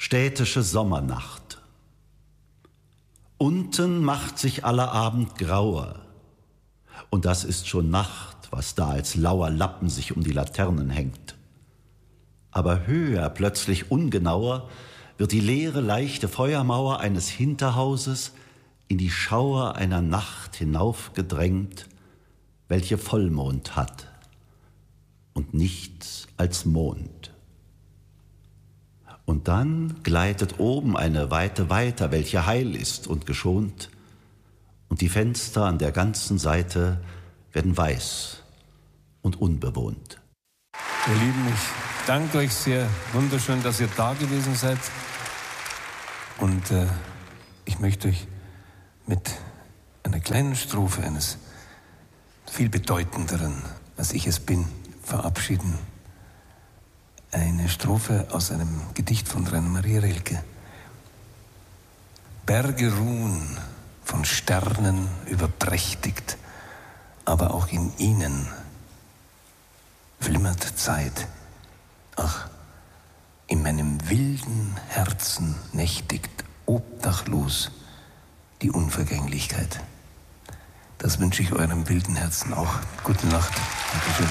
Städtische Sommernacht. Unten macht sich aller Abend grauer, und das ist schon Nacht, was da als lauer Lappen sich um die Laternen hängt. Aber höher, plötzlich ungenauer, wird die leere, leichte Feuermauer eines Hinterhauses in die Schauer einer Nacht hinaufgedrängt, welche Vollmond hat und nichts als Mond. Und dann gleitet oben eine Weite weiter, welche heil ist und geschont, und die Fenster an der ganzen Seite werden weiß und unbewohnt. Ihr Lieben, ich danke euch sehr. Wunderschön, dass ihr da gewesen seid. Und ich möchte euch mit einer kleinen Strophe eines viel bedeutenderen, als ich es bin, verabschieden. Eine Strophe aus einem Gedicht von Rainer Maria Rilke. Berge ruhen, von Sternen überprächtigt, aber auch in ihnen flimmert Zeit. Ach, in meinem wilden Herzen nächtigt obdachlos die Unvergänglichkeit. Das wünsche ich eurem wilden Herzen auch. Gute Nacht. Dankeschön.